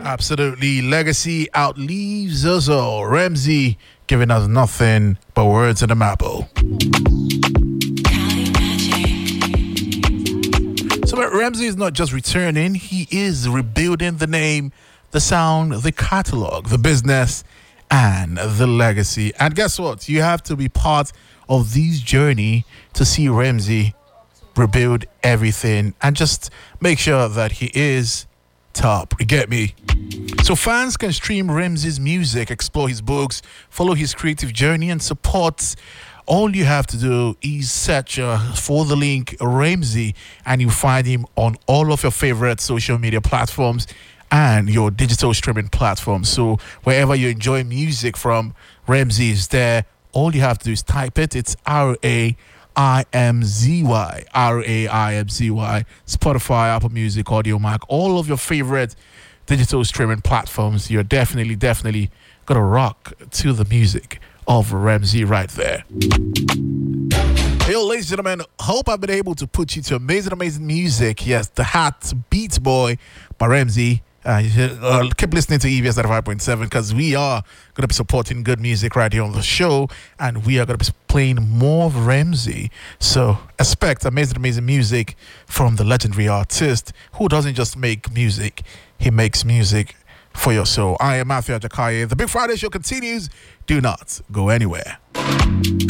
Absolutely. Legacy outlives us all. Ramsey giving us nothing but words in the maple. So Ramsey is not just returning, he is rebuilding the name, the sound, the catalog, the business, and the legacy. And guess what? You have to be part of this journey to see Ramsey rebuild everything and just make sure that he is top. You get me? So fans can stream Ramsey's music, explore his books, follow his creative journey, and support. All you have to do is search for the link Ramsey, and you find him on all of your favorite social media platforms and your digital streaming platforms. So wherever you enjoy music from, Ramsey is there. All you have to do is type it. It's Ramzy, Ramzy, Spotify, Apple Music, Audio Mac, all of your favorite digital streaming platforms. You're definitely gonna rock to the music of Ramsey right there. Yo, ladies and gentlemen, hope I've been able to put you to amazing music. Yes, The Hat Beats Boy by Ramsey. Keep listening to EBS 95.7 because we are going to be supporting good music right here on the show, and we are going to be playing more of Ramsey. So expect amazing music from the legendary artist who doesn't just make music, he makes music for your soul. I am Matthew Ajakaye. The Big Friday Show continues. Do not go anywhere.